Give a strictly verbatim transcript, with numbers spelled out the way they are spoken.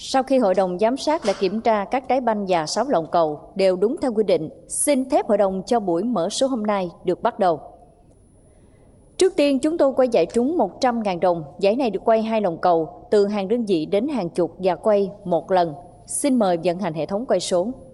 Sau khi Hội đồng Giám sát đã kiểm tra các trái banh và sáu lồng cầu đều đúng theo quy định, xin phép Hội đồng cho buổi mở số hôm nay được bắt đầu. Trước tiên, chúng tôi quay giải trúng một trăm nghìn đồng. Giải này được quay hai lồng cầu, từ hàng đơn vị đến hàng chục và quay một lần. Xin mời vận hành hệ thống quay số.